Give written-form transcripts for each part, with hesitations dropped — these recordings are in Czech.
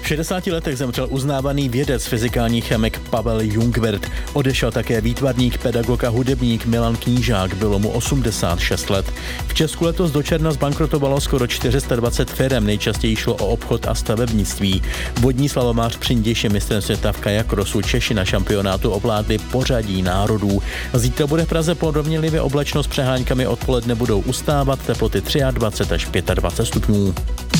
V 60 letech zemřel uznávaný vědec, fyzikální chemik Pavel Jungwirth. Odešel také výtvarník, pedagog a hudebník Milan Knížák, bylo mu 86 let. V Česku letos do června zbankrotovalo skoro 420 firem, nejčastěji šlo o obchod a stavebnictví. Vodní slalomář Přindiš je mistrem světa v kajakrosu, Češi na šampionátu ovládli pořadí národů. Zítra bude v Praze proměnlivě oblačno s přeháňkami, odpoledne budou ustávat teploty 23 až 25 stupňů.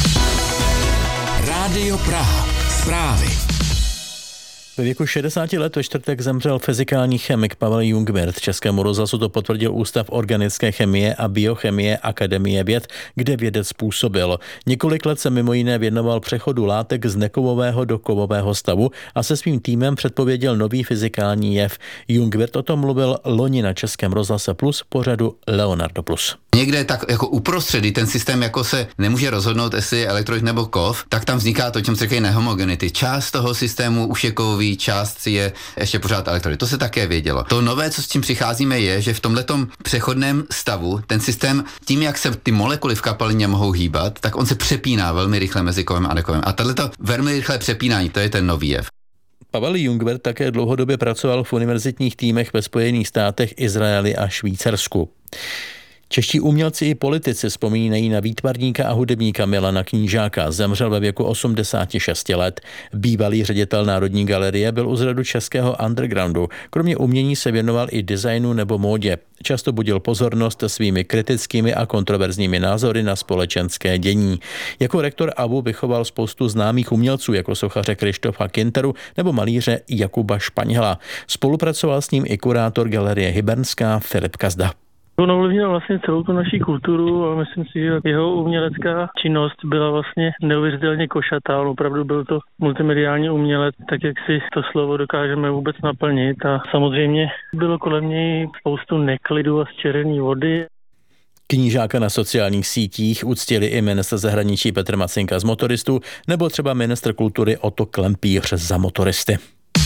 Rádio Praha. Zprávy. Ve věku 60 let ve čtvrtek zemřel fyzikální chemik Pavel Jungwirth. Českému rozhlasu to potvrdil Ústav organické chemie a biochemie Akademie věd, kde vědec působil. Několik let se mimo jiné věnoval přechodu látek z nekovového do kovového stavu a se svým týmem předpověděl nový fyzikální jev. Jungwirth o tom mluvil loni na Českém rozhlase Plus pořadu Leonardo Plus. Někde tak jako uprostřed, kdy ten systém jako se nemůže rozhodnout, jestli je elektrolyt nebo kov, tak tam vzniká to, čemu se říkají nehomogenity. Část toho systému už je kovový, část je ještě pořád elektrolyt. To se také vědělo. To nové, co s tím přicházíme, je, že v tomhletom přechodném stavu ten systém, tím, jak se ty molekuly v kapalině mohou hýbat, tak on se přepíná velmi rychle mezi kovem a nekovem. A tato velmi rychlé přepínání, to je ten nový jev. Pavel Jungwirth také dlouhodobě pracoval v univerzitních týmech ve Spojených státech, Izraeli a Švýcarsku. Čeští umělci i politici vzpomínají na výtvarníka a hudebníka Milana Knížáka. Zemřel ve věku 86 let. Bývalý ředitel Národní galerie byl u zrodu českého undergroundu. Kromě umění se věnoval i designu nebo módě. Často budil pozornost svými kritickými a kontroverzními názory na společenské dění. Jako rektor ABU vychoval spoustu známých umělců, jako sochaře Krištofa Kinteru nebo malíře Jakuba Španěla. Spolupracoval s ním i kurátor galerie Hybernská Filip Kazda. On ovlivnil vlastně celou tu naší kulturu a myslím si, že jeho umělecká činnost byla vlastně neuvěřitelně košatá. On opravdu byl to multimediální umělec, tak jak si to slovo dokážeme vůbec naplnit. A samozřejmě bylo kolem něj spoustu neklidu a z červené vody. Knížáka na sociálních sítích uctili i ministr zahraničí Petr Macinka z motoristů nebo třeba ministr kultury Otto Klempíř za motoristy.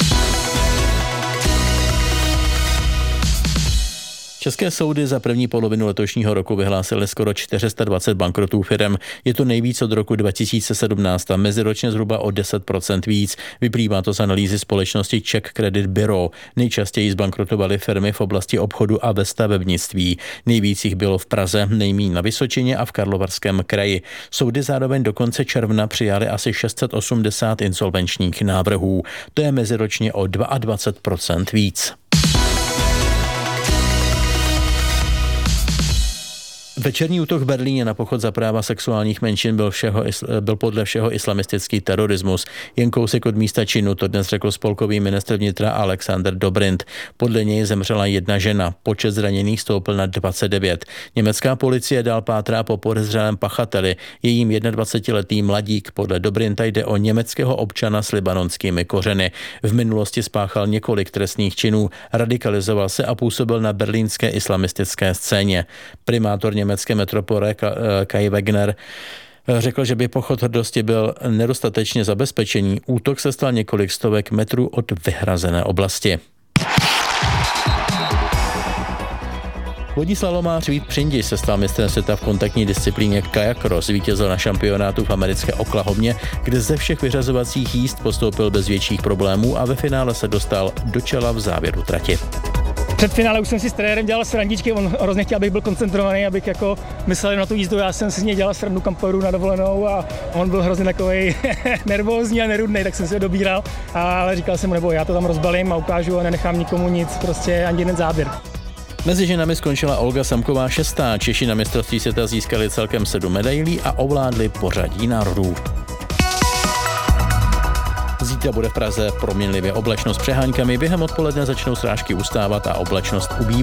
České soudy za první polovinu letošního roku vyhlásily skoro 420 bankrotů firem. Je to nejvíc od roku 2017 a meziročně zhruba o 10% víc. Vyplývá to z analýzy společnosti Czech Credit Bureau. Nejčastěji zbankrotovaly firmy v oblasti obchodu a ve stavebnictví. Nejvíc jich bylo v Praze, nejméně na Vysočině a v Karlovarském kraji. Soudy zároveň do konce června přijaly asi 680 insolvenčních návrhů. To je meziročně o 22% víc. Večerní útok v Berlíně na pochod za práva sexuálních menšin byl podle všeho islamistický terorismus. Jen kousek od místa činu, to dnes řekl spolkový ministr vnitra Alexander Dobrindt. Podle něj zemřela jedna žena, počet zraněných stoupl na 29. Německá policie dál pátrá po podezřelém pachateli. Je jím 21letý mladík. Podle Dobrindta jde o německého občana s libanonskými kořeny. V minulosti spáchal několik trestných činů, radikalizoval se a působil na berlínské islamistické scéně. Primátor německé metropole Kai Wegner řekl, že by pochod hrdosti byl nedostatečně zabezpečený. Útok se stal několik stovek metrů od vyhrazené oblasti. Vodní slalomář Vít Přindiš se stal mistrem světa v kontaktní disciplíně kajakros. Zvítězil na šampionátu v americké Oklahomě, kde ze všech vyřazovacích jízd postoupil bez větších problémů a ve finále se dostal do čela v závěru trati. Před finále už jsem si s trenérem dělal srandičky, on hrozně chtěl, abych byl koncentrovaný, abych jako myslel na tu jízdu, já jsem si z něj dělal srandu, kam pojedu na dovolenou a on byl hrozně takovej nervózní a nerudnej, tak jsem si ho dobíral, ale říkal jsem mu, nebo já to tam rozbalím a ukážu a nenechám nikomu nic, prostě ani jeden záběr. Mezi ženami skončila Olga Samková 6. Češi na mistrovství světa získali celkem 7 medailí a ovládli pořadí národů. Zítra bude v Praze proměnlivě oblačno s přeháňkami, během odpoledne začnou srážky ustávat a oblačnost ubývat.